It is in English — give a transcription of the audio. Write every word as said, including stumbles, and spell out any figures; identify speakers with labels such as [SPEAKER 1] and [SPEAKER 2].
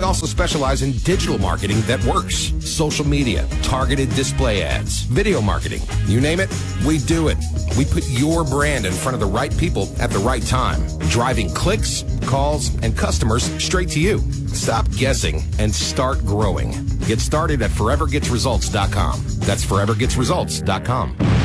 [SPEAKER 1] also specialize in digital marketing that works. Social media, targeted display ads, video marketing. You name it, we do it. We put your brand in front of the right people at the right time, driving clicks, calls, and customers straight to you. Stop guessing and start growing. Get started at forever gets results dot com. That's forever gets results dot com.